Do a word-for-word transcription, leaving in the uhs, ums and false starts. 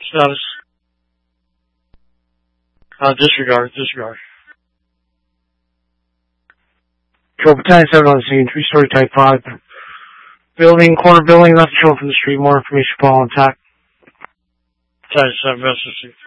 Status. Uh, disregard, disregard. Control battalion seven on the scene, three-story type five. Building, corner building, not shown from the street. More information following attack. Battalion seven, best received.